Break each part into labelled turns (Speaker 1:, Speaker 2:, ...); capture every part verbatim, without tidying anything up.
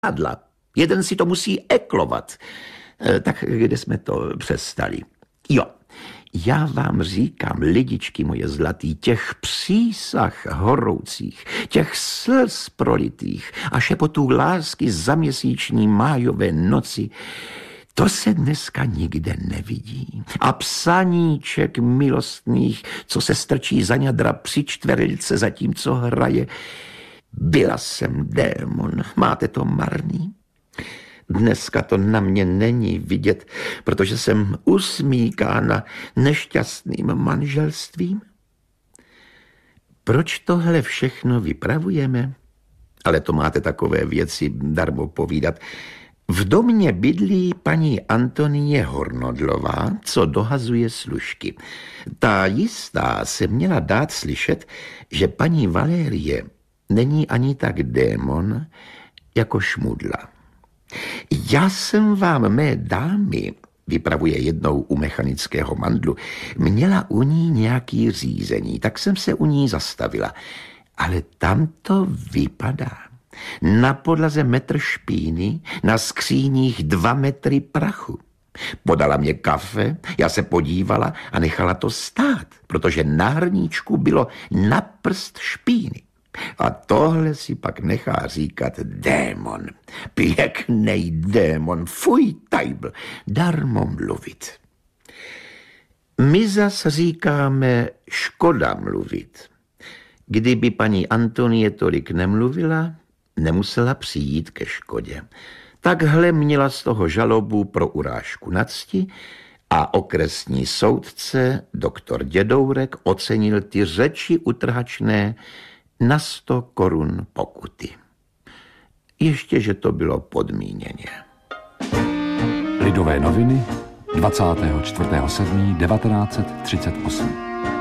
Speaker 1: prádla. Jeden si to musí eklovat. E, tak kde jsme to přestali? Jo, já vám říkám, lidičky moje zlatý, těch přísah horoucích, těch slz prolitých a šepotů lásky za měsíční májové noci, to se dneska nikde nevidí. A psaníček milostných, co se strčí za ňadra při čtverilce, zatímco hraje. Byla jsem démon, máte to marný? Dneska to na mě není vidět, protože jsem usmíkána nešťastným manželstvím. Proč tohle všechno vypravujeme? Ale to máte takové věci darmo povídat. V domě bydlí paní Antonie Hornodlová, co dohazuje služky. Ta jistá se měla dát slyšet, že paní Valérie není ani tak démon, jako šmudla. Já jsem vám, mé dámy, vypravuje jednou u mechanického mandlu, měla u ní nějaký řízení, tak jsem se u ní zastavila. Ale tam to vypadá. Na podlaze metr špíny, na skříních dva metry prachu. Podala mě kafe, já se podívala a nechala to stát, protože na hrníčku bylo na prst špíny. A tohle si pak nechá říkat démon. Pěknej démon, fuj tajbl, darmo mluvit. My zas říkáme škoda mluvit. Kdyby paní Antonie tolik nemluvila, nemusela přijít ke škodě. Takhle měla z toho žalobu pro urážku na cti a okresní soudce, doktor Dědourek, ocenil ty řeči utrhačné na sto korun pokuty. Ještě, že to bylo podmíněně.
Speaker 2: Lidové noviny, dvacátého čtvrtého sedmého devatenáct set třicet osm.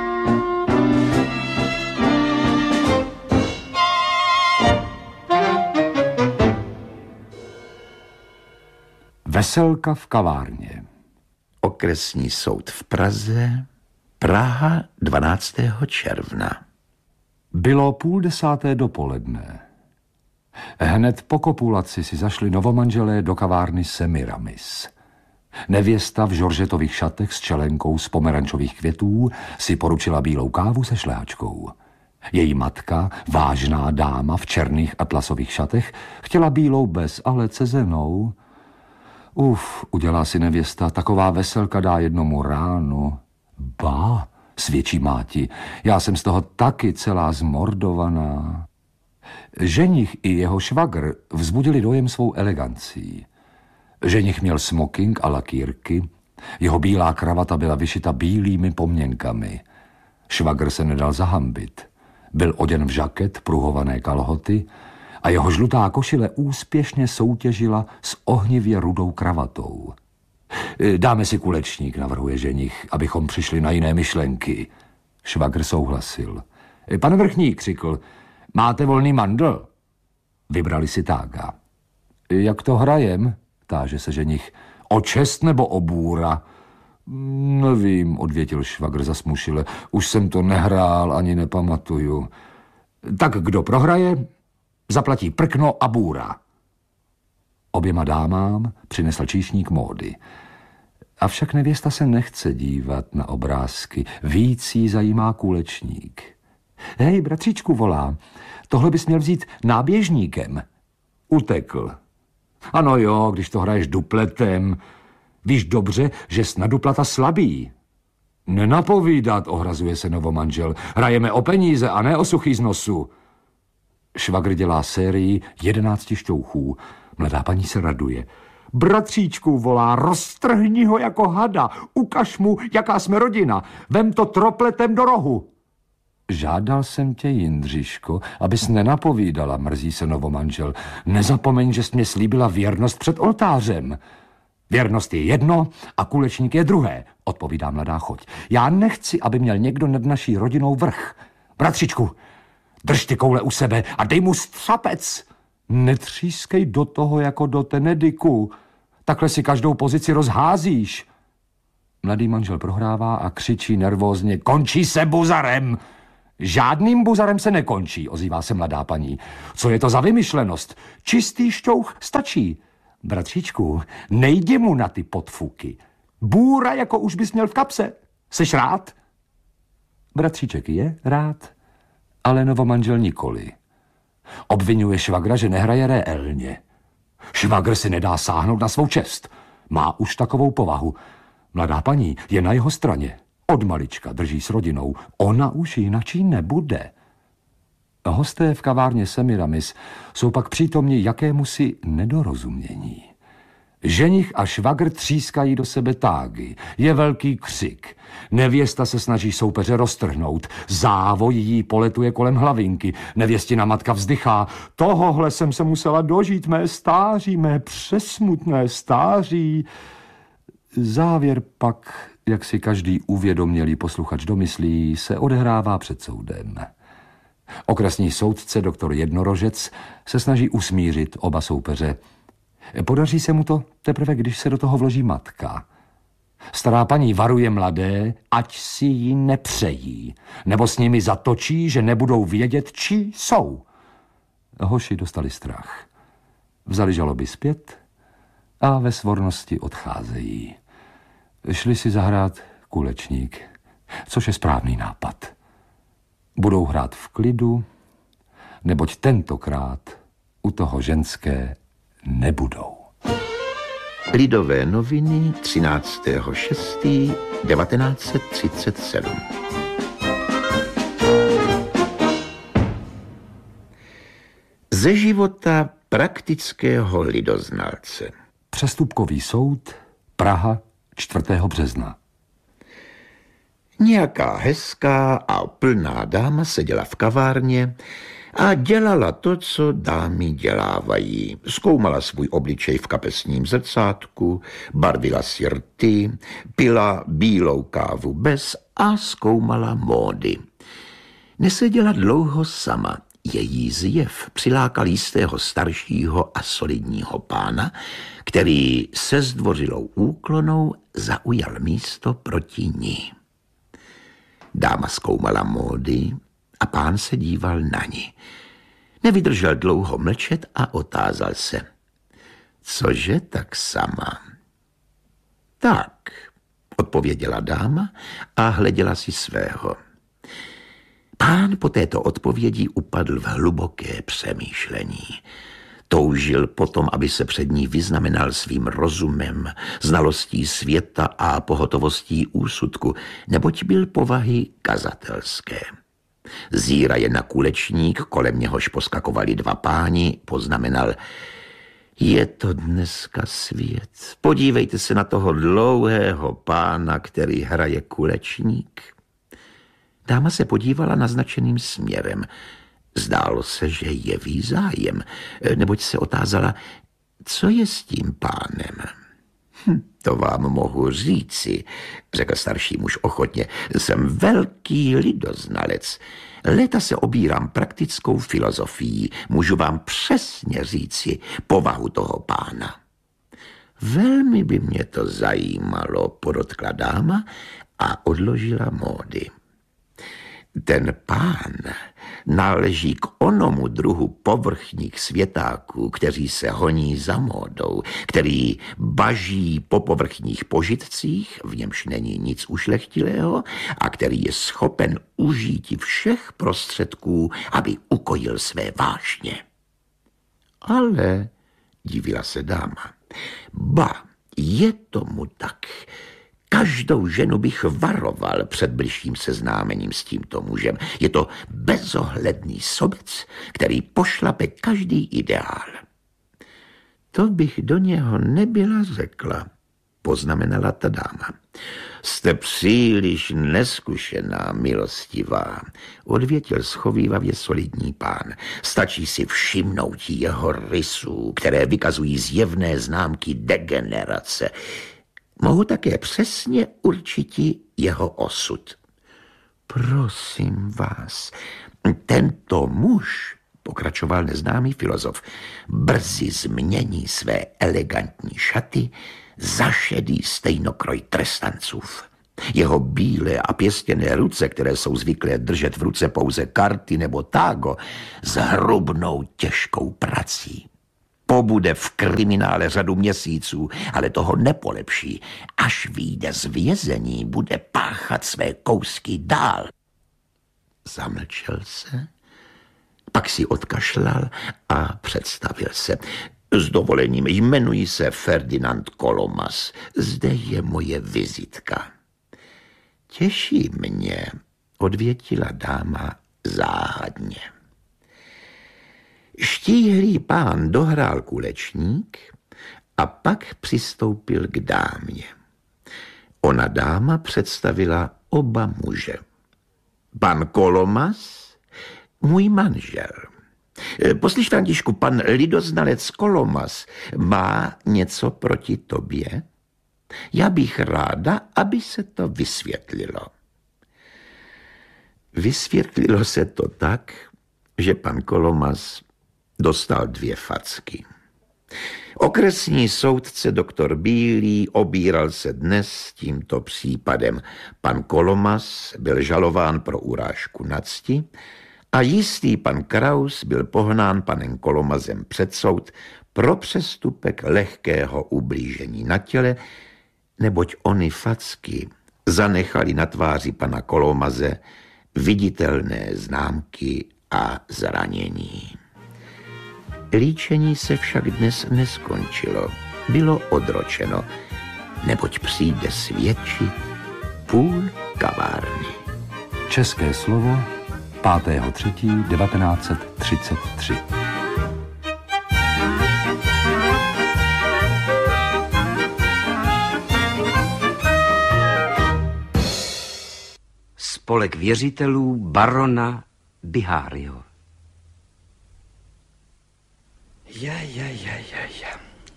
Speaker 2: Veselka v kavárně.
Speaker 1: Okresní soud v Praze, Praha, dvanáctého června.
Speaker 2: Bylo půl desáté dopoledne. Hned po kopulaci si zašli novomanželé do kavárny Semiramis. Nevěsta v žoržetových šatech s čelenkou z pomerančových květů si poručila bílou kávu se šlehačkou. Její matka, vážná dáma v černých atlasových šatech, chtěla bílou bez, ale cezenou. Uf, udělá si nevěsta, taková veselka dá jednomu ránu. Ba, svědčí máti, já jsem z toho taky celá zmordovaná. Ženich i jeho švagr vzbudili dojem svou elegancí. Ženich měl smoking a lakýrky, jeho bílá kravata byla vyšita bílými pomněnkami. Švagr se nedal zahambit. Byl oděn v žaket, pruhované kalhoty a jeho žlutá košile úspěšně soutěžila s ohnivě rudou kravatou. Dáme si kulečník, navrhuje ženich, abychom přišli na jiné myšlenky. Švagr souhlasil. Pane vrchník, křikl, máte volný mandl? Vybrali si tága. Jak to hrajem? Táže se ženich. O čest nebo o bůra? Nevím, odvětil švagr zasmušile. Už jsem to nehrál, ani nepamatuju. Tak kdo prohraje, zaplatí prkno a bůra. Oběma dámám přinesl číšník módy. Avšak nevěsta se nechce dívat na obrázky. Víc jí zajímá kulečník. Hej, bratříčku, volá, tohle bys měl vzít náběžníkem. Utekl. Ano jo, když to hraješ dupletem. Víš dobře, že jsi na duplata slabý. Nenapovídat, ohrazuje se novomanžel. Hrajeme o peníze a ne o suchý z nosu. Švagr dělá sérii jedenácti šťouchů. Mladá paní se raduje. Bratříčku, volá, roztrhni ho jako hada. Ukaž mu, jaká jsme rodina. Vem to tropletem do rohu. Žádal jsem tě, Jindřiško, abys nenapovídala, mrzí se novomanžel. Nezapomeň, že jsi mě slíbila věrnost před oltářem. Věrnost je jedno a kulečník je druhé, odpovídá mladá choť. Já nechci, aby měl někdo nad naší rodinou vrch. Bratříčku, drž ty koule u sebe a dej mu střapec. Netřískej do toho jako do tenediku. Takhle si každou pozici rozházíš. Mladý manžel prohrává a křičí nervózně. Končí se buzarem. Žádným buzarem se nekončí, ozývá se mladá paní. Co je to za vymyšlenost? Čistý šťouch stačí. Bratříčku, nejdi mu na ty podfuky. Bůra jako už bys měl v kapse. Seš rád? Bratříček je rád, ale novomanžel nikoli. Obvinuje švagra, že nehraje reálně. Švagr si nedá sáhnout na svou čest. Má už takovou povahu. Mladá paní je na jeho straně. Od malička drží s rodinou. Ona už jinačí nebude. Hosté v kavárně Semiramis jsou pak přítomni jakémusi nedorozumění. Ženich a švagr třískají do sebe tágy. Je velký křik. Nevěsta se snaží soupeře roztrhnout. Závoj jí poletuje kolem hlavinky. Nevěstina matka vzdychá. Tohohle jsem se musela dožít, mé stáří, mé přesmutné stáří. Závěr pak, jak si každý uvědomělý posluchač domyslí, se odehrává před soudem. Okresní soudce doktor Jednorožec se snaží usmířit oba soupeře. Podaří se mu to teprve, když se do toho vloží matka. Stará paní varuje mladé, ať si ji nepřejí, nebo s nimi zatočí, že nebudou vědět, čí jsou. Hoši dostali strach. Vzali žaloby zpět a ve svornosti odcházejí. Šli si zahrát kulečník, což je správný nápad. Budou hrát v klidu, neboť tentokrát u toho ženské nebudou.
Speaker 1: Lidové noviny třináctého šestého devatenáct set třicet sedm. Ze života praktického lidoznalce.
Speaker 2: Přestupkový soud, Praha, čtvrtého března.
Speaker 1: Nějaká hezká a plná dáma seděla v kavárně a dělala to, co dámy dělávají. Zkoumala svůj obličej v kapesním zrcátku, barvila si rty, pila bílou kávu bez a zkoumala módy. Neseděla dlouho sama. Její zjev přilákal jistého staršího a solidního pána, který se zdvořilou úklonou zaujal místo proti ní. Dáma zkoumala módy a pán se díval na ní. Nevydržel dlouho mlčet a otázal se. Cože tak sama? Tak, odpověděla dáma a hleděla si svého. Pán po této odpovědi upadl v hluboké přemýšlení. Toužil potom, aby se před ní vyznamenal svým rozumem, znalostí světa a pohotovostí úsudku, neboť byl povahy kazatelské. Zíraje na kulečník, kolem něhož poskakovali dva páni, poznamenal: je to dneska svět. Podívejte se na toho dlouhého pána, který hraje kulečník. Dáma se podívala naznačeným směrem. Zdálo se, že jeví zájem, neboť se otázala, co je s tím pánem. Hm, to vám mohu říci, řekl starší muž ochotně. Jsem velký lidoznalec. Léta se obírám praktickou filozofií. Můžu vám přesně říci povahu toho pána. Velmi by mě to zajímalo, podotkla dáma a odložila módy. Ten pán náleží k onomu druhu povrchních světáků, kteří se honí za módou, který baží po povrchních požitcích, v němž není nic ušlechtilého, a který je schopen užíti všech prostředků, aby ukojil své vášně. Ale, divila se dáma, ba, je tomu tak. Každou ženu bych varoval před bližším seznámením s tímto mužem. Je to bezohledný sobec, který pošlape každý ideál. To bych do něho nebyla řekla, poznamenala ta dáma. Jste příliš neskušená, milostivá, odvětil schovívavě solidní pán. Stačí si všimnout jeho rysů, které vykazují zjevné známky degenerace. Mohu také přesně určiti jeho osud. Prosím vás, tento muž, pokračoval neznámý filozof, brzy změní své elegantní šaty za šedý stejnokroj trestancův. Jeho bílé a pěstěné ruce, které jsou zvyklé držet v ruce pouze karty nebo tágo, zhrubnou těžkou prací. Pobude v kriminále řadu měsíců, ale toho nepolepší. Až vyjde z vězení, bude páchat své kousky dál. Zamlčel se, pak si odkašlal a představil se. S dovolením, jmenuji se Ferdinand Kolomas. Zde je moje vizitka. Těší mě, odvětila dáma záhadně. Štíhlý pán dohrál kulečník a pak přistoupil k dámě. Ona dáma představila oba muže. Pan Kolomas, můj manžel. Poslyš, Františku, pan lidoznalec Kolomas má něco proti tobě? Já bych ráda, aby se to vysvětlilo. Vysvětlilo se to tak, že pan Kolomas dostal dvě facky. Okresní soudce doktor Bílý obíral se dnes tímto případem. Pan Kolomas byl žalován pro urážku na cti a jistý pan Kraus byl pohnán panem Kolomazem před soud pro přestupek lehkého ublížení na těle, neboť ony facky zanechali na tváři pana Kolomaze viditelné známky a zranění. Líčení se však dnes neskončilo, bylo odročeno, neboť přijde svědčit půl kavárny.
Speaker 2: České slovo pátého třetího devatenáct set třicet tři.
Speaker 3: Spolek věřitelů barona Biháryho.
Speaker 4: Ja, ja, ja, ja, ja.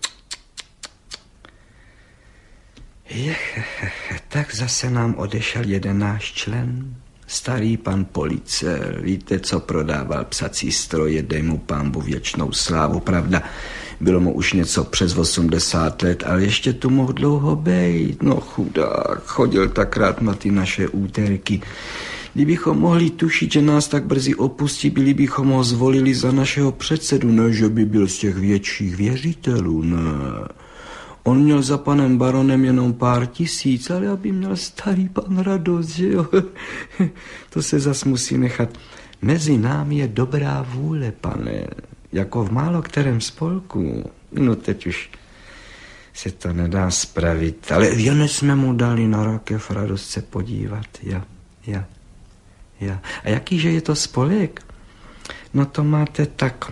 Speaker 4: Je, tak zase nám odešel jeden náš člen, starý pan Police. Víte, co prodával psací stroje, dej mu pánbu věčnou slávu, pravda. Bylo mu už něco přes osmdesát let, ale ještě tu mohl dlouho bejt. No chudák, chodil tak rád na ty naše úterky. Kdybychom mohli tušit, že nás tak brzy opustí, byli bychom ho zvolili za našeho předsedu, ne, že by byl z těch větších věřitelů, ne. On měl za panem baronem jenom pár tisíc, ale aby měl starý pan radost, že jo. To se zas musí nechat. Mezi námi je dobrá vůle, pane, jako v málo kterém spolku. No teď už se to nedá spravit, ale jen jsme mu dali na rakev radost se podívat, ja, ja. Ja. A jakýže je to spolek? No to máte tak.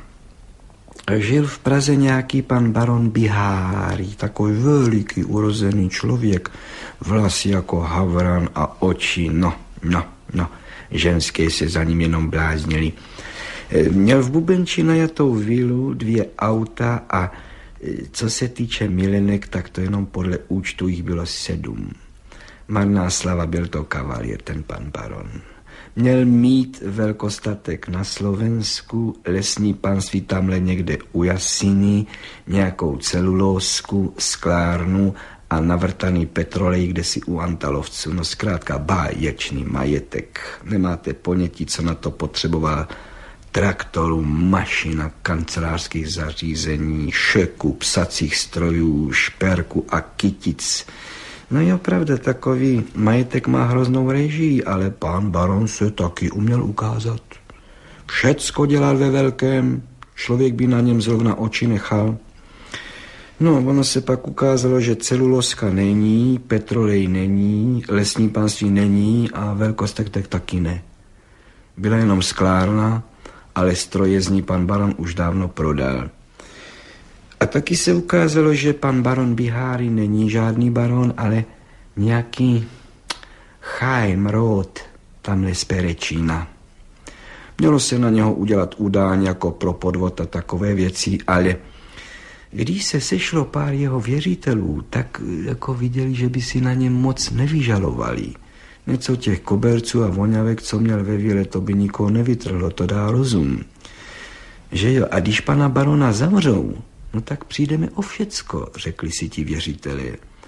Speaker 4: Žil v Praze nějaký pan baron Biháry, takový veliký urozený člověk, vlasy jako havran a oči, no, no, no, ženské se za ním jenom bláznili. Měl v Bubenči najatou vilu, dvě auta a co se týče milenek, tak to jenom podle účtu jich bylo sedm. Marná slava, byl to kavalír, ten pan baron. Měl mít velkostatek na Slovensku, lesní panství tamhle někde u Jasiny, nějakou celulózku, sklárnu a navrtaný petrolej kdesi u Antalovců. No zkrátka báječný majetek. Nemáte ponětí, co na to potřeboval. Traktorů, mašina, kancelářských zařízení, šeku, psacích strojů, šperku a kytic. No jo, pravda, takový majetek má hroznou režii, ale pán baron se taky uměl ukázat. Všecko dělal ve velkém, člověk by na něm zrovna oči nechal. No, ono se pak ukázalo, že celulózka není, petrolej není, lesní panství není a velkostatek taky ne. Byla jenom sklárna, ale stroje z ní pan baron už dávno prodal. A taky se ukázalo, že pan baron Biháry není žádný baron, ale nějaký Chaim Roth, tamhle z Perečína. Mělo se na něho udělat udání jako pro podvod a takové věci, ale když se sešlo pár jeho věřitelů, tak jako viděli, že by si na něm moc nevyžalovali. Něco těch koberců a voňavek, co měl ve vile, to by nikoho nevytrhlo, to dá rozum. Že jo, a když pana barona zavřou, no tak přijdeme o všecko, řekli si ti věřitelé.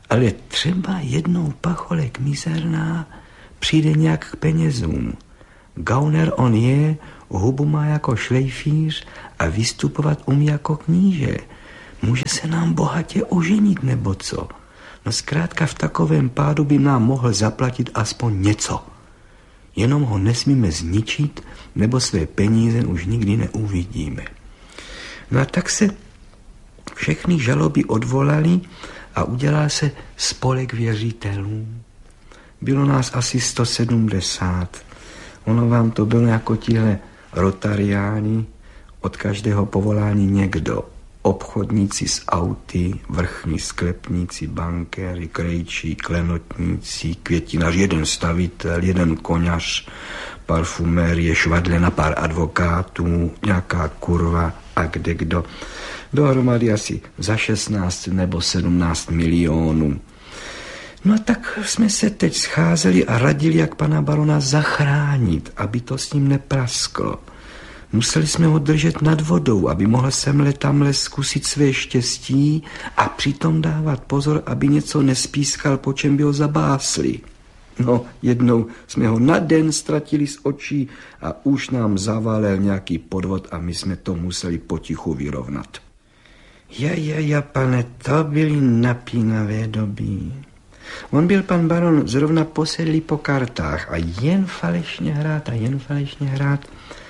Speaker 4: Ale třeba jednou pacholek mizerná přijde nějak k penězům. Gauner on je, hubu má jako šlejfíř a vystupovat umí jako kníže. Může se nám bohatě oženit nebo co? No zkrátka v takovém pádu by nám mohl zaplatit aspoň něco. Jenom ho nesmíme zničit, nebo své peníze už nikdy neuvidíme. No a tak se všechny žaloby odvolali a udělal se spolek věřitelů. Bylo nás asi sto sedmdesát. Ono vám to bylo jako tihle rotariáni, od každého povolání někdo. Obchodníci s auty, vrchní sklepníci, bankéři, krejčí, klenotníci, květinař, jeden stavitel, jeden koňař, parfumérie, švadlena, pár advokátů, nějaká kurva a kde kdo. Dohromady asi za šestnáct nebo sedmnáct milionů. No a tak jsme se teď scházeli a radili, jak pana barona zachránit, aby to s ním neprasklo. Museli jsme ho držet nad vodou, aby mohl semle tamhle zkusit své štěstí a přitom dávat pozor, aby něco nespískal, po čem by ho zabásli. No, jednou jsme ho na den ztratili z očí a už nám zaválel nějaký podvod a my jsme to museli potichu vyrovnat. Ja, ja, ja, pane, to byly napínavé doby. On byl pan baron zrovna posedlý po kartách a jen falešně hrát a jen falešně hrát.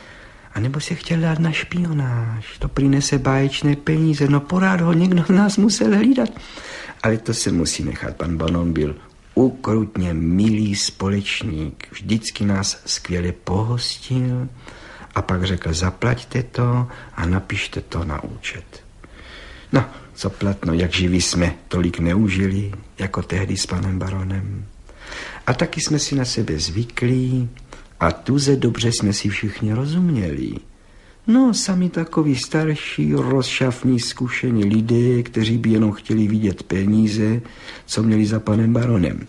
Speaker 4: A nebo se chtěl dát na špionáž. To přinese báječné peníze. No porád ho někdo z nás musel hlídat. Ale to se musí nechat. Pan baron byl ukrutně milý společník. Vždycky nás skvěle pohostil a pak řekl, zaplaťte to a napište to na účet. No, co platno, jak živí jsme tolik neužili, jako tehdy s panem baronem. A taky jsme si na sebe zvykli a tuze dobře jsme si všichni rozuměli. No, sami takoví starší, rozšafní, zkušení lidé, kteří by jenom chtěli vidět peníze, co měli za panem baronem.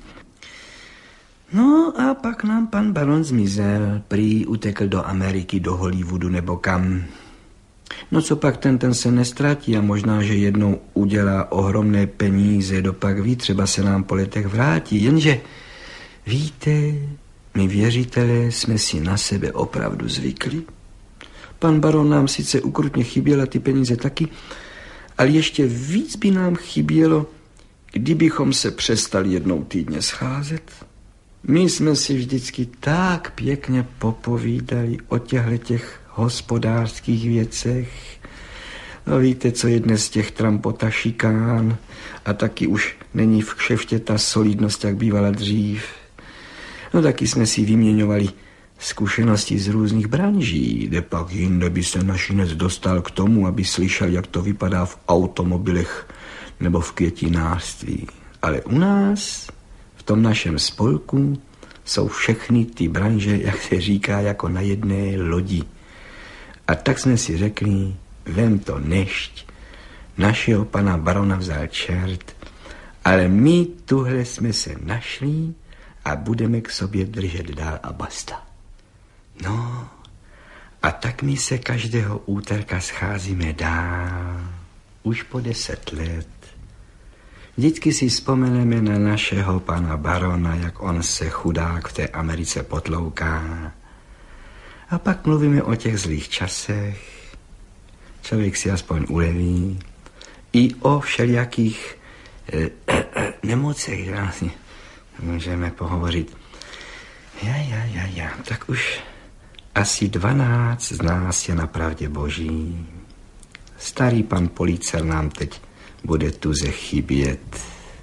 Speaker 4: No a pak nám pan baron zmizel, prý utekl do Ameriky, do Hollywoodu nebo kam. No co pak ten, ten se nestratí a možná, že jednou udělá ohromné peníze, dopak ví, třeba se nám po letech vrátí. Jenže, víte, my věřitelé jsme si na sebe opravdu zvykli. Pan baron nám sice ukrutně chyběl a ty peníze taky, ale ještě víc by nám chybělo, kdybychom se přestali jednou týdně scházet. My jsme si vždycky tak pěkně popovídali o těchto těch hospodářských věcech. No víte, co je dnes těch trampota šikán a taky už není v kšeftě ta solidnost, jak bývala dřív. No taky jsme si vyměňovali zkušenosti z různých branží, kde pak jinde by se našinec dostal k tomu, aby slyšel, jak to vypadá v automobilech nebo v květinářství. Ale u nás, v tom našem spolku, jsou všechny ty branže, jak se říká, jako na jedné lodi. A tak jsme si řekli, vem to nešť, našeho pana barona vzal čert, ale my tuhle jsme se našli a budeme k sobě držet dál a basta. No, a tak my se každého úterka scházíme dál, už po deset let. Vždycky si vzpomeneme na našeho pana barona, jak on se chudák v té Americe potlouká. A pak mluvíme o těch zlých časech. Člověk si aspoň uleví. I o všelijakých eh, eh, nemocech vlastně můžeme pohovořit. Ja, ja, ja, ja, tak už asi dvanáct z nás je na pravdě boží. Starý pan Policel nám teď bude tuze chybět.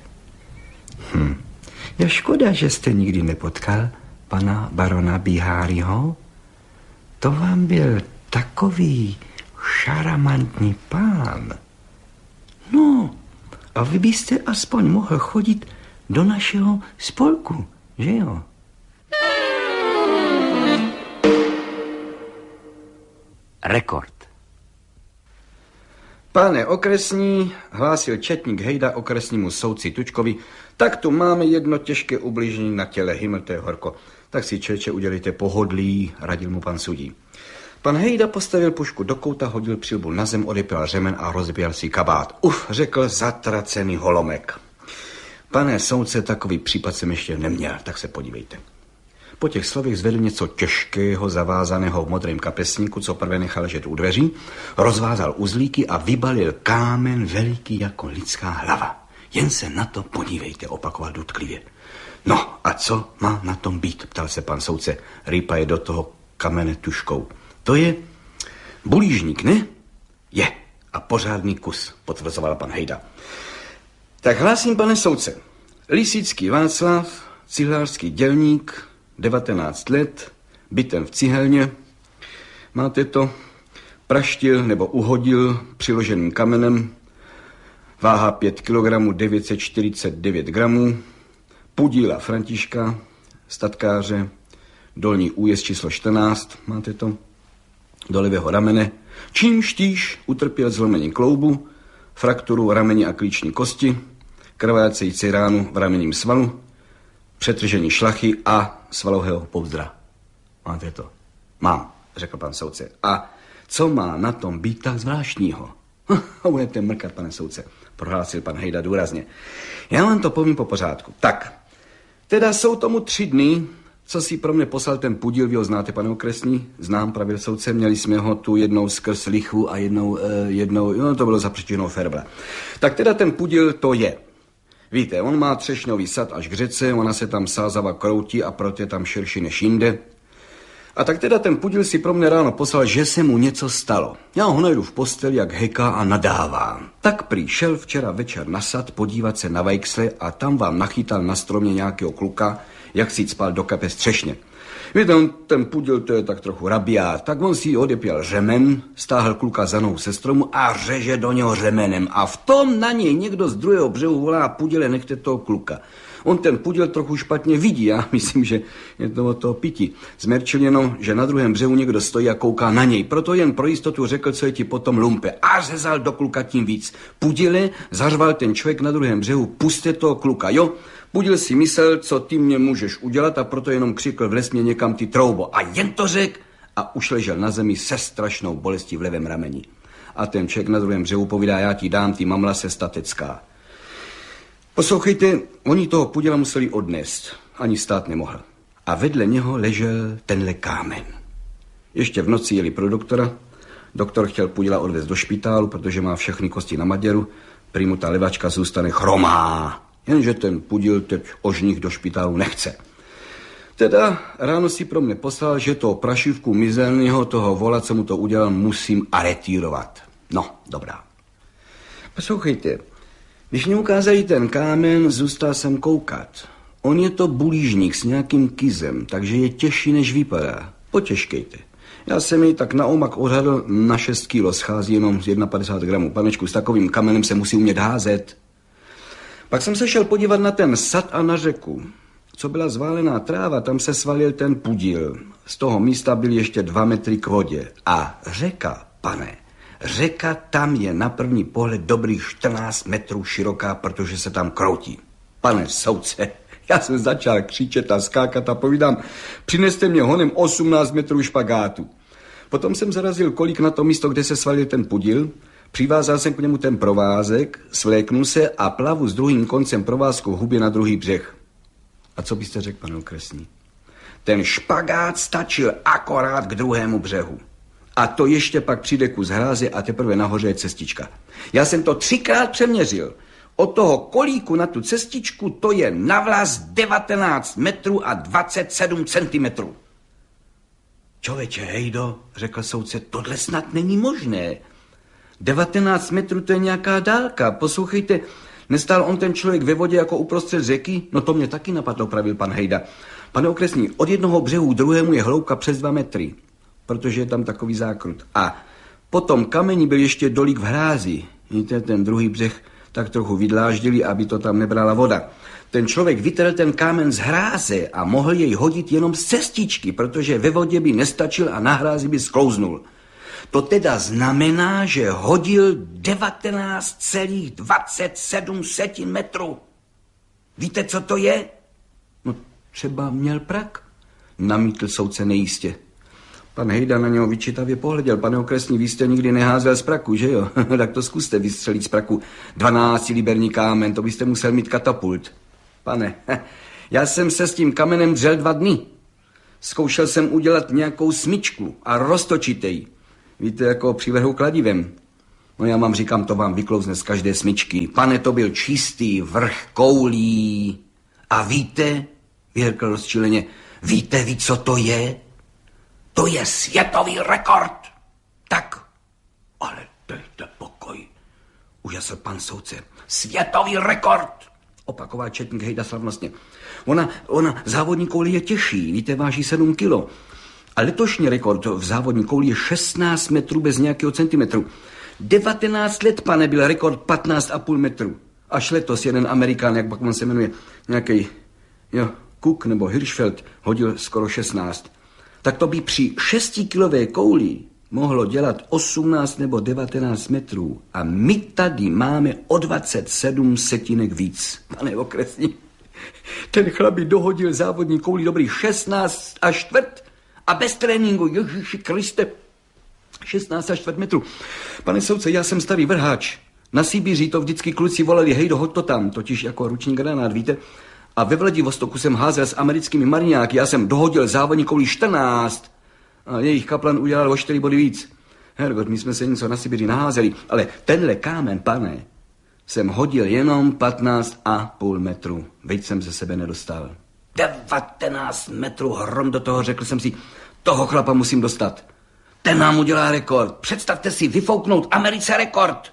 Speaker 4: Hm. Je škoda, že jste nikdy nepotkal pana barona Biháriho. To vám byl takový šaramantní pán. No, a vy byste aspoň mohl chodit do našeho spolku, že jo?
Speaker 3: Rekord.
Speaker 4: Pane okresní, hlásil četník Hejda okresnímu soudci Tučkovi, tak tu máme jedno těžké ubližení na těle, hyml, to je horko. Tak si, čeče, udělejte pohodlí, radil mu pan sudí. Pan Hejda postavil pušku do kouta, hodil přilbu na zem, odepěl řemen a rozběl si kabát. Uf, řekl zatracený holomek. Pane soudce, takový případ jsem ještě neměl, tak se podívejte. Po těch slovech zvedl něco těžkého, zavázaného v modrém kapesníku, co prvé nechal ležet u dveří, rozvázal uzlíky a vybalil kámen veliký jako lidská hlava. Jen se na to podívejte, opakoval důtklivě. No a co má na tom být, ptal se pan soudce, rýpaje do toho kamene tuškou. To je bulížník, ne? Je. A pořádný kus, potvrzoval pan Hejda. Tak hlásím, pane soudce. Lisický Václav, cihlářský dělník, devatenáct let, bytem v cihelně. Máte to? Praštil nebo uhodil přiloženým kamenem. Váha pět kilogramů, devět set čtyřicet devět gramů. Pudíla Františka, statkáře, dolní újezd číslo čtrnáct. Máte to? Do levého ramene. Čímž týž utrpěl zlomením kloubu, frakturu rameni a klíční kosti, krvácející ránu v ramenním svalu, přetržení šlachy a svalového pouzdra. Máte to? Mám, řekl pan soudce. A co má na tom být tak zvláštního? A budete mrkat, pane soudce, prohlásil pan Hejda důrazně. Já vám to povím po pořádku. Tak, teda jsou tomu tři dny, co si pro mě poslal ten Pudil, vy ho znáte, pane okresní? Znám, pravil soudce, měli jsme ho tu jednou skrz lichu a jednou, eh, jednou, no to bylo za příčinou ferbla. Tak teda ten Pudil to je. Víte, on má třešňový sad až k řece, ona se tam sázava kroutí a proto je tam širší než jinde. A tak teda ten Pudil si pro mě ráno poslal, že se mu něco stalo. Já ho najdu v posteli, jak heká a nadává. Tak prý šel včera večer na sad podívat se na vajksle a tam vám nachytal na stromě nějakého kluka, jak si spal do kapes třešně. Víte, on, ten Pudil, to je tak trochu rabiát, tak on si odepěl řemen, stáhl kluka za nohu se stromu a řeže do něho řemenem. A v tom na něj někdo z druhého břehu volá: Pudile, nechte toho kluka. On ten Pudil trochu špatně vidí, já myslím, že je to od toho pití. Zmerčil jenom, že na druhém břehu někdo stojí a kouká na něj. Proto jen pro jistotu řekl, co je ti potom lumpe. A řezal do kluka tím víc. Pudile, zařval ten člověk na druhém břehu: puste toho kluka, jo? Pudil si myslel, co ty mě můžeš udělat, a proto jenom křikl: vlez mě někam, ty troubo. A jen to řek a už ležel na zemi se strašnou bolestí v levém rameni. A ten člověk na druhém břehu povídá: já ti dám, ty mamla se statecká. Poslouchejte, oni toho Pudila museli odnést, ani stát nemohl. A vedle něho ležel tenhle kámen. Ještě v noci jeli pro doktora. Doktor chtěl Pudila odvést do špitálu, protože má všechny kosti na maděru. Prý mu ta levačka zůstane chromá. Jenže ten Pudil teď ožních do špitálu nechce. Teda ráno si pro mě poslal, že toho prašivku mizelného, toho vola, co mu to udělal, musím aretírovat. No, dobrá. Poslouchejte, když mě ukázali ten kámen, zůstal jsem koukat. On je to bulížník s nějakým kizem, takže je těžší, než vypadá. Potěžkejte. Já jsem jej tak na omak odhadl, na šest kilo, schází jenom z padesát jedna gramů. Panečku, s takovým kamenem se musí umět házet. Pak jsem se šel podívat na ten sad a na řeku. Co byla zválená tráva, tam se svalil ten Pudil. Z toho místa byl ještě dva metry k vodě. A řeka, pane, řeka tam je na první pohled dobrých čtrnáct metrů široká, protože se tam kroutí. Pane soudce, já jsem začal křičet a skákat a povídám: přineste mě honem osmnáct metrů špagátu. Potom jsem zarazil kolik na to místo, kde se svalil ten Pudil, přivázal jsem k němu ten provázek, svléknu se a plavu s druhým koncem provázku v hubě na druhý břeh. A co byste řekl, pane okresní? Ten špagát stačil akorát k druhému břehu. A to ještě pak přijde kus hráze a teprve nahoře je cestička. Já jsem to třikrát přeměřil. Od toho kolíku na tu cestičku to je navlas devatenáct metrů a dvacet sedm centimetrů. Člověče, Hejdo, řekl soudce, tohle snad není možné. devatenáct metrů, to je nějaká dálka. Poslouchejte, nestál on ten člověk ve vodě jako uprostřed řeky? No to mě taky napadlo, pravil pan Hejda. Pane okresní, od jednoho břehu k druhému je hloubka přes dva metry, protože je tam takový zákrut. A potom kamení byl ještě dolík v hrázi. Víte, ten druhý břeh tak trochu vydláždili, aby to tam nebrala voda. Ten člověk vytrhl ten kámen z hráze a mohl jej hodit jenom z cestičky, protože ve vodě by nestačil a na hrázi by sklouznul. To teda znamená, že hodil devatenáct celá dvacet sedm metrů. Víte, co to je? No třeba měl prak, namítl soudce nejistě. Pan Hejda na něho vyčitavě pohleděl. Pane okresní, vy jste nikdy neházel z praku, že jo? Tak to zkuste vystřelit z praku dvanáctiliberní kámen, to byste musel mít katapult. Pane, já jsem se s tím kamenem dřel dva dny. Zkoušel jsem udělat nějakou smyčku a roztočit jej. Víte, jako při vrhu kladivem. No já vám říkám, to vám vyklouzne z každé smyčky. Pane, to byl čistý vrch koulí. A víte, vyhrkl rozčileně, víte vy, co to je? To je světový rekord. Tak, ale dejte pokoj. Užasl pan soudce. Světový rekord. Opakoval četník hejda slavnostně. Ona, ona závodní kouli je těžší, víte, váží sedm kilo. A letošní rekord v závodní kouli je šestnáct metrů bez nějakého centimetru. devatenáct let, pane, byl rekord patnáct a půl metru. Až letos jeden Amerikán, jak pak on se jmenuje, nějaký, jo, Cook nebo Hirschfeld, hodil skoro šestnáct. Tak to by při šestikilové kouli mohlo dělat osmnáct nebo devatenáct metrů. A my tady máme o dvacet sedm setinek víc. Pane okresní, ten chlap by dohodil závodní kouli dobrý šestnáct a čtvrt a bez tréninku, Ježíši Kriste, šestnáct a čtvrt metru. Pane soudce, já jsem starý vrháč. Na Sibiři to vždycky kluci volali, hej, dohoď to tam, totiž jako ruční granát, víte? A ve Vladivostoku jsem házel s americkými mariňáky, já jsem dohodil závodní kouli čtrnáct a jejich kaplan udělal o čtyři body víc. Hergot, my jsme se něco na Sibiři naházeli, ale tenhle kámen, pane, jsem hodil jenom patnáct a půl metru. Veď jsem ze sebe nedostal. devatenáct metrů hrom do toho, řekl jsem si, toho chlapa musím dostat. Ten nám udělá rekord. Představte si, vyfouknout Americe rekord.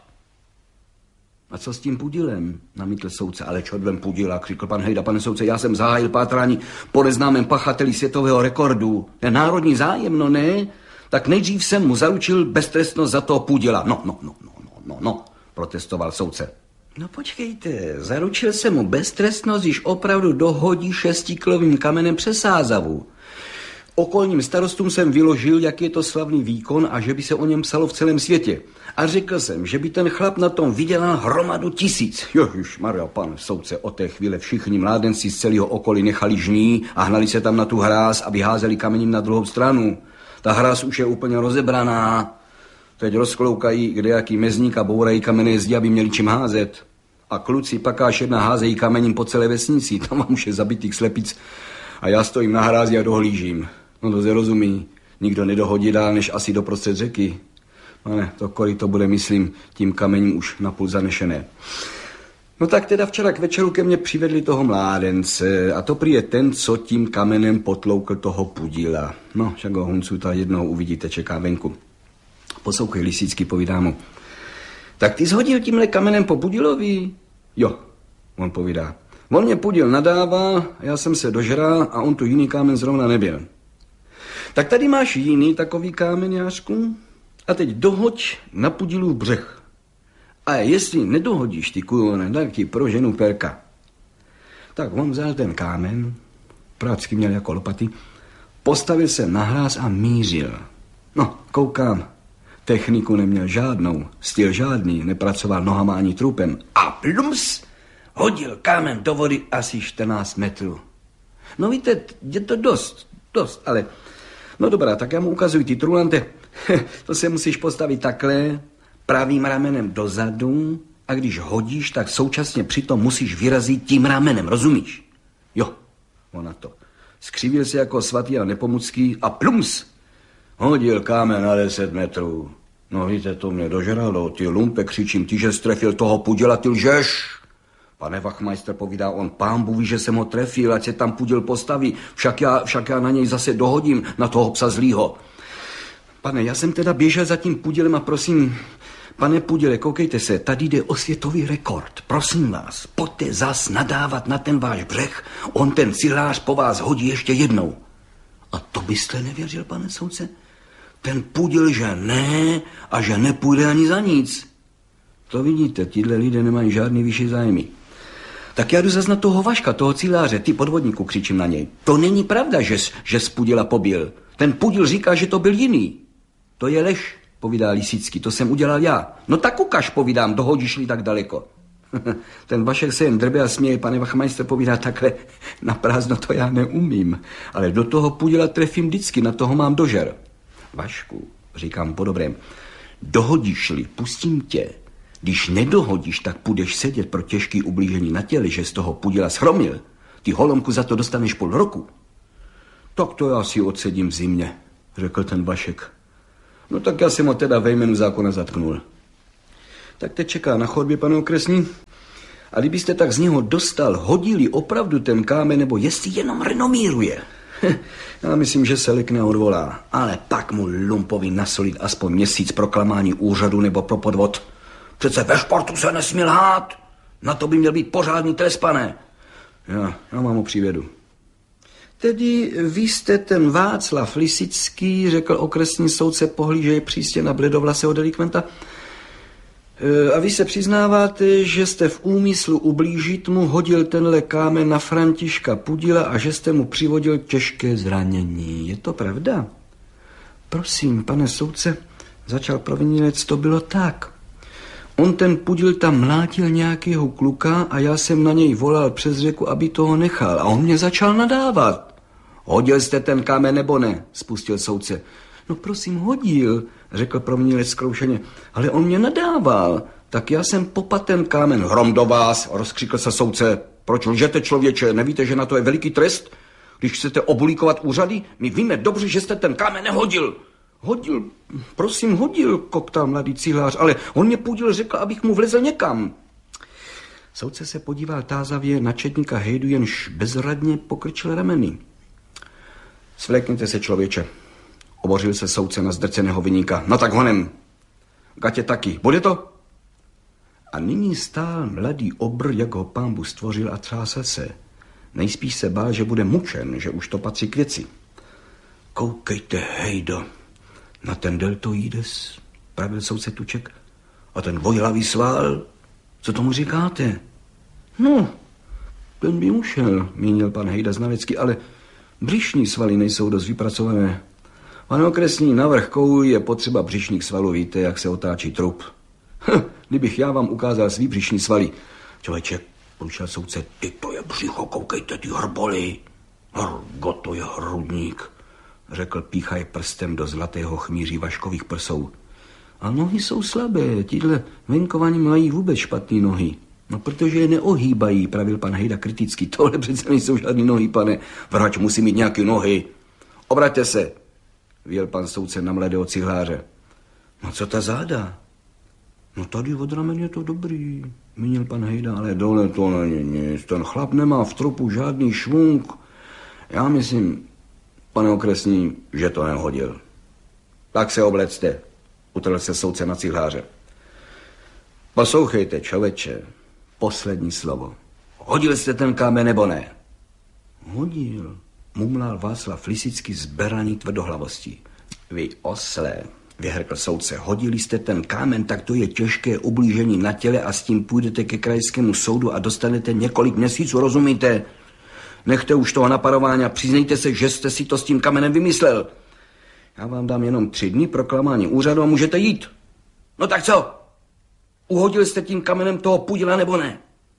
Speaker 4: A co s tím pudilem? Namítl soudce. Ale čo dvem pudila, křikl pan hejda. Pane soudce, já jsem zahájil pátrání po neznámém pachateli světového rekordu. Je národní zájem, no ne? Tak nejdřív jsem mu zaručil beztrestnost za toho pudila. No, no, no, no, no, no, no, protestoval soudce. No počkejte, zaručil jsem mu beztrestnost, když opravdu dohodí šestikilovým kamenem přes Sázavu. Okolním starostům jsem vyložil, jak je to slavný výkon a že by se o něm psalo v celém světě. A řekl jsem, že by ten chlap na tom vydělal hromadu tisíc. Ježišmarja, pan soudce, od té chvíle všichni mládenci z celého okolí nechali žní a hnali se tam na tu hráz a vyházeli kamením na druhou stranu. Ta hráz už je úplně rozebraná. Teď rozkloukají kdejaký mezník a bourají kamenné zdi, aby měli čím házet. A kluci pak až jedna házejí kamením po celé vesnici. Tam vám už je zabitých slepic. A já stojím na hrázi a dohlížím. No to se rozumí. Nikdo nedohodí dál, než asi doprostřed řeky. Pane, to koryto bude, myslím, tím kamením už napůl zanešené. No tak teda včera k večeru ke mně přivedli toho mládence a to prý je ten, co tím kamenem potloukl toho pudila. No, však ho Huncuta jednou uvidíte, čeká venku. Poslouchej, Lisický, povídá mu. Tak ty shodil tímhle kamenem po pudilovi? Jo, on povídá. On mě pudil nadává, já jsem se dožral a on tu jiný kámen zrovna nebyl. Tak tady máš jiný takový kámen, Jářku, a teď dohoď na pudilův břeh. A jestli nedohodíš ty kujone, tak ti proženu perka. Tak on vzal ten kámen, prácky měl jako lopaty, postavil se na hráz a mířil. No, koukám, techniku neměl žádnou, styl žádný, nepracoval nohama ani trupem. A plums, hodil kámen do vody asi čtrnáct metrů. No víte, je to dost, dost, ale... No dobrá, tak já mu ukazuji ty trulante. To se musíš postavit takhle, pravým ramenem dozadu a když hodíš, tak současně přitom musíš vyrazit tím ramenem, rozumíš? Jo, ona to. Skřivil se jako svatý a nepomucký a plums, hodil kámen na deset metrů. No víte, to mě dožralo, ty lumpe, křičím, ty, že strefil toho pudila, ty lžeš. Pane Wachmeister, povídá on, pán Bůh ví, že jsem ho trefil, ať se tam pudil postaví, však já, však já na něj zase dohodím, na toho psa zlýho. Pane, já jsem teda běžel za tím pudilem a prosím, pane pudile, koukejte se, tady jde o světový rekord, prosím vás, pojďte zas nadávat na ten váš břeh, on ten silář po vás hodí ještě jednou. A to byste nevěřil, pane soudce? Ten pudil, že ne a že nepůjde ani za nic. To vidíte, tíhle lidé nemají žádný vyšší zájmy. Tak já jdu zas na toho Vaška, toho cíláře, ty podvodníku, křičím na něj. To není pravda, že, že z pudila pobil. Ten pudil říká, že to byl jiný. To je lež, povídá Lisický, to jsem udělal já. No tak ukaž, povídám, dohodíš-li tak daleko. Ten Vašek se jen drbe a směje, pane Wachmeister, povídá takhle, na prázdno to já neumím, ale do toho pudila trefím vždycky, na toho mám dožer. Vašku, říkám po dobrém, dohodíš-li, pustím tě, Když nedohodíš, tak půjdeš sedět pro těžký ublížení na těle, že z toho pudila schromil. Ty holomku za to dostaneš půl roku. Tak to já si odsedím v zimě, řekl ten Vašek. No tak já jsem ho teda ve jménu zákona zatknul. Tak teď čeká na chodbě, pane okresní. A kdybyste tak z něho dostal, hodili opravdu ten kámen, nebo jestli jenom renomíruje. Já myslím, že se lekne a odvolá. Ale pak mu lumpovi nasolit aspoň měsíc pro klamání úřadu nebo pro podvod. Přece ve športu se nesmí lhát. Na to by měl být pořádný trest, pane. Já, já mám ho přivedu. Tedy vy jste ten Václav Lisický, řekl okresní soudce pohlížeje přísně na bledovlasého delikventa. A vy se přiznáváte, že jste v úmyslu ublížit mu hodil tenhle kámen na Františka Pudila a že jste mu přivodil těžké zranění. Je to pravda? Prosím, pane soudce, začal provinilec, to bylo tak. On ten Pudil tam mlátil nějakého kluka a já jsem na něj volal přes řeku, aby toho nechal. A on mě začal nadávat. Hodil jste ten kámen nebo ne? Spustil soudce. No prosím, hodil, řekl provinilec zkroušeně, ale on mě nadával. Tak já jsem popat ten kámen. Hrom do vás, rozkřikl se soudce. Proč lžete, člověče? Nevíte, že na to je veliký trest? Když chcete obulíkovat úřady, my víme dobře, že jste ten kámen nehodil. Hodil, prosím, hodil, koktal mladý cihlář, ale on mě Pudil řekl, abych mu vlezl někam. Soudce se podíval tázavě na četníka Hejdu, jenž bezradně pokrčil rameny. Svlékněte se, člověče. Obořil se soudce na zdrceného viníka. No tak honem. Gatě taky. Bude to? A nyní stál mladý obr, jak ho pánbu stvořil a třásel se. Nejspíš se bál, že bude mučen, že už to patří k věci. Koukejte, Hejdo, na ten deltoides, pravil soudce Tuček. A ten dvojhlavý sval, co tomu říkáte? No, ten by ušel, mínil pan Hejda znalecky, ale břišní svaly nejsou dost vypracované. Pane okresní, na vrch kouli je potřeba břišních svalů, víte, jak se otáčí trup. Hm, kdybych já vám ukázal svý břišní svaly. Člověče, porušil soudce, ty to je břicho, koukejte, ty hrboly. Hrgo, to je hrudník, řekl píchaj prstem do zlatého chmíří Vaškových prsou. A nohy jsou slabé, tíhle venkovaní mají vůbec špatný nohy. No, protože je neohýbají, pravil pan Hejda kriticky. Tohle přece nejsou žádný nohy, pane. Vrhač musí mít nějaké nohy. Obraťte se, vyjel pan soudce na mladého cihláře. No co ta záda? No tady od ramen je to dobrý, mínil pan Hejda, ale dole to není nic. Ten chlap nemá v trupu žádný švunk. Já myslím, pane okresní, že to nehodil. Tak se oblecte, utrhl se soudce na cihláře. Poslouchejte, člověče, poslední slovo. Hodil jste ten kámen nebo ne? Hodil, mumlal Václav Lisický zberaný tvrdohlavostí. Vy oslé, vyhrkl soudce, hodili jste ten kámen, tak to je těžké ublížení na těle a s tím půjdete ke krajskému soudu a dostanete několik měsíců, rozumíte? Nechte už toho naparování a přiznejte se, že jste si to s tím kamenem vymyslel. Já vám dám jenom tři dny pro klamání úřadu a můžete jít. No tak co? Uhodil jste tím kamenem toho Pudila nebo ne?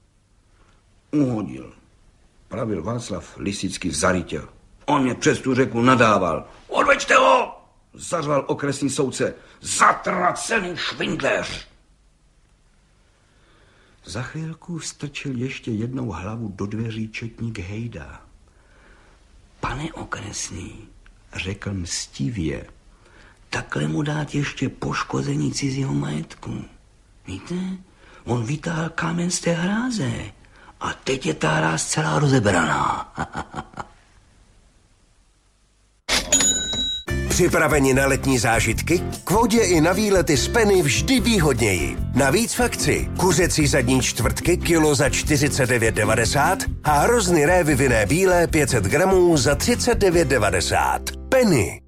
Speaker 4: Uhodil, pravil Václav Lisický zarytě. On mě přes tu řeku nadával. Odveďte ho! Zařval okresní soudce. Zatracený švindléř! Za chvilku strčil ještě jednou hlavu do dveří četník Hejda. Pane okresní, řekl mstivě, takhle mu dát ještě poškození cizího majetku. Víte, on vytáhl kámen z té hráze a teď je ta hráz celá rozebraná.
Speaker 5: Připraveni na letní zážitky? K vodě i na výlety z Penny vždy výhodněji. Navíc v akci kuřecí zadní čtvrtky kilo za čtyřicet devět devadesát a hrozny révy vinné bílé pět set gramů za třicet devět devadesát. Penny.